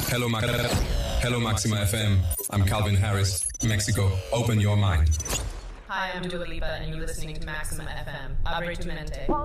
Hello, Hello, Maxima FM. I'm Calvin Harris, Mexico. Open your mind. Hi, I'm Dua Lipa, and you're listening to Maxima FM. Abre tu mente.